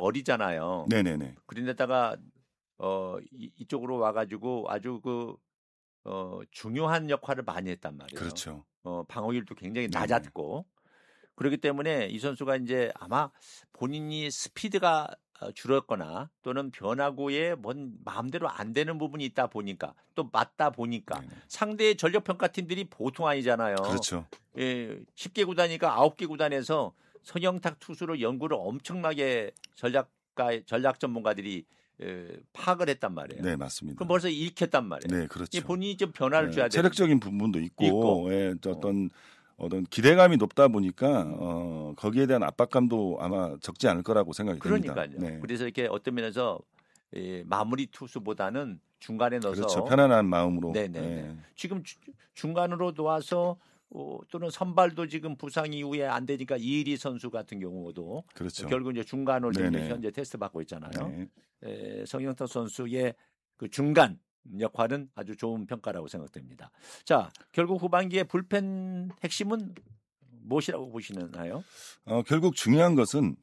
어리잖아요. 네네네. 그런데다가 이쪽으로 와가지고 아주 중요한 역할을 많이 했단 말이에요. 그렇죠. 방어율도 굉장히 네네. 낮았고 그렇기 때문에 이 선수가 이제 아마 본인이 스피드가 줄었거나 또는 변화구에 뭔 마음대로 안 되는 부분이 있다 보니까 또 맞다 보니까 네네. 상대의 전력평가 팀들이 보통 아니잖아요. 그렇죠. 10개 구단이니까 9개 구단에서 성형탁 투수로 연구를 엄청나게 전략 전문가들이 파악을 했단 말이에요. 네, 맞습니다. 그럼 벌써 읽혔단 말이에요. 네, 그렇죠. 본인이 좀 변화를 줘야 돼요. 체력적인 부분도 있고 어떤 기대감이 높다 보니까 거기에 대한 압박감도 아마 적지 않을 거라고 생각이 됩니다. 그러니까요. 네. 그래서 이렇게 어떤 면에서 마무리 투수보다는 중간에 넣어서 그렇죠. 편안한 마음으로. 네네. 네. 지금 중간으로 놓아서 또는 선발도 지금 부상 이후에 안 되니까 이일이 선수 같은 경우도 그렇죠. 결국 이제 중간 올리고 네네. 현재 테스트 받고 있잖아요. 네. 성형탁 선수의 그 중간 역할은 아주 좋은 평가라고 생각됩니다. 자, 결국 후반기에 불펜 핵심은 무엇이라고 보시나요? 결국 중요한 것은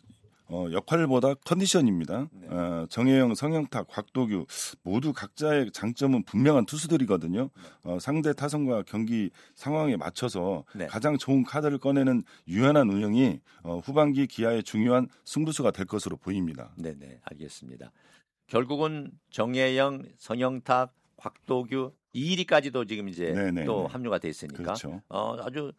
역할보다 컨디션입니다. 네. 정혜영, 성형탁, 곽도규 모두 각자의 장점은 분명한 투수들이거든요. 상대 타선과 경기 상황에 맞춰서 네. 가장 좋은 카드를 꺼내는 유연한 운영이 후반기 기아의 중요한 승부수가 될 것으로 보입니다. 네네, 알겠습니다. 결국은 정혜영, 성형탁, 곽도규, 이일이까지도 지금 이제 네네. 또 합류가 돼 있으니까 그렇죠. 아주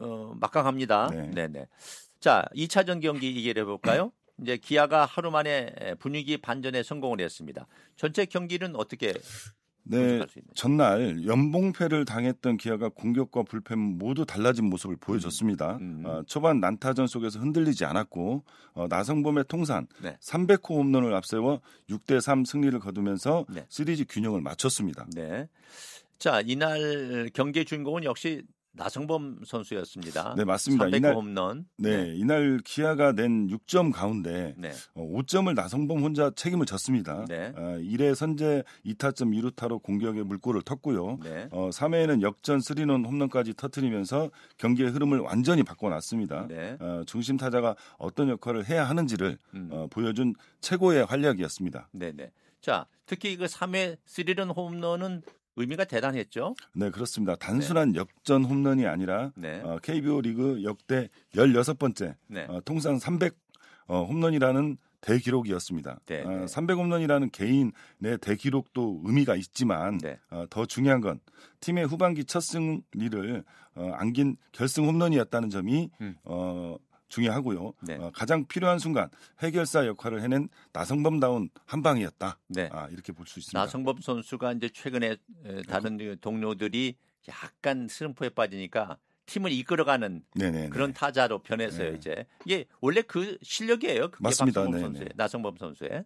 막강합니다. 네. 네네. 자, 2차전 경기 얘기를 해볼까요? 이제 기아가 하루 만에 분위기 반전에 성공을 했습니다. 전체 경기는 어떻게 네, 분석할 수 있나요? 전날 연봉패를 당했던 기아가 공격과 불펜 모두 달라진 모습을 보여줬습니다. 초반 난타전 속에서 흔들리지 않았고 나성범의 통산 네. 300호 홈런을 앞세워 6대3 승리를 거두면서 네. 시리즈 균형을 맞췄습니다. 네. 자, 이날 경기의 주인공은 역시 나성범 선수였습니다. 네, 맞습니다. 300호 홈런. 이날 기아가 낸 6점 가운데 네. 5점을 나성범 혼자 책임을 졌습니다. 네. 1회 선제 2타점 2루타로 공격에 물꼬를 텄고요. 네. 3회에는 역전 3런 홈런까지 터뜨리면서 경기의 흐름을 완전히 바꿔놨습니다. 네. 중심 타자가 어떤 역할을 해야 하는지를 보여준 최고의 활약이었습니다. 네네. 자, 특히 그 3회 3런 홈런은 의미가 대단했죠. 네, 그렇습니다. 단순한 역전 홈런이 아니라 KBO 리그 역대 16번째 통산 300 홈런이라는 대기록이었습니다. 300 홈런이라는 개인의 대기록도 의미가 있지만 더 중요한 건 팀의 후반기 첫 승리를 안긴 결승 홈런이었다는 점이 중요하고요. 가장 필요한 순간 해결사 역할을 해낸 나성범다운 한 방이었다. 이렇게 볼 수 있습니다. 나성범 선수가 이제 최근에 다른 동료들이 약간 슬럼프에 빠지니까 팀을 이끌어가는 그런 타자로 변했어요. 이제 이게 원래 그 실력이에요. 그게 맞습니다. 박성범 선수의, 나성범 선수의.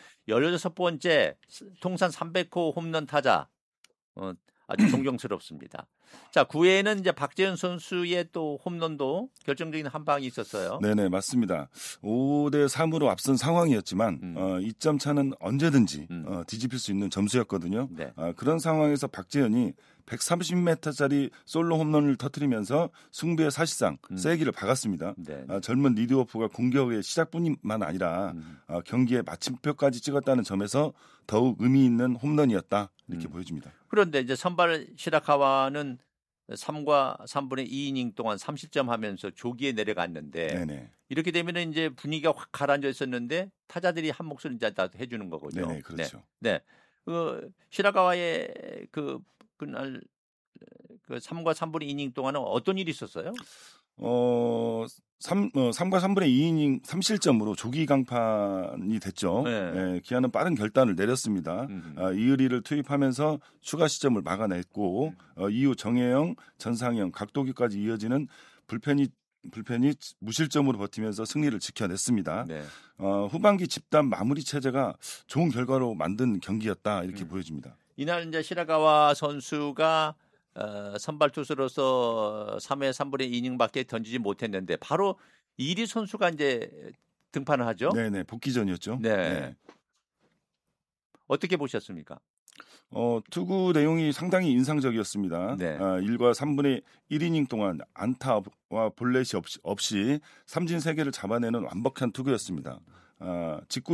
16번째 통산 300호 홈런 타자. 아주 존경스럽습니다. 자, 9회에는 이제 박재현 선수의 또 홈런도 결정적인 한 방이 있었어요. 네네, 맞습니다. 5대3으로 앞선 상황이었지만 2점 차는 언제든지 뒤집힐 수 있는 점수였거든요. 그런 상황에서 박재현이 130m짜리 솔로 홈런을 터뜨리면서 승부의 사실상 세기를 박았습니다. 젊은 리드오프가 공격의 시작뿐만 아니라 경기의 마침표까지 찍었다는 점에서 더욱 의미 있는 홈런이었다. 이렇게 보여집니다. 그런데 이제 선발 시라카와는 3과 3분의 2이닝 동안 30점 하면서 조기에 내려갔는데 이렇게 되면 이제 분위기가 확 가라앉아 있었는데 타자들이 한 목소리 이제 다 해주는 거거든요. 네, 그렇죠. 그 시라카와의 그날 그 3과 3분의 2이닝 동안은 어떤 일이 있었어요? 3과 3분의 2이닝 3실점으로 조기 강판이 됐죠. 기아는 빠른 결단을 내렸습니다. 이의리를 투입하면서 추가 시점을 막아냈고 이후 정혜영, 전상영, 각도기까지 이어지는 불펜이 무실점으로 버티면서 승리를 지켜냈습니다. 후반기 집단 마무리 체제가 좋은 결과로 만든 경기였다 이렇게 보여집니다. 이날 이제 시라카와 선수가 선발 투수로서 3회 3분의 2이닝밖에 던지지 못했는데 바로 이리 선수가 이제 등판을 하죠. 네네, 복귀전이었죠. 어떻게 보셨습니까? 투구 내용이 상당히 인상적이었습니다. 1과 3분의 1이닝 동안 안타와 볼넷이 없이 삼진 3개를 잡아내는 완벽한 투구였습니다. 직구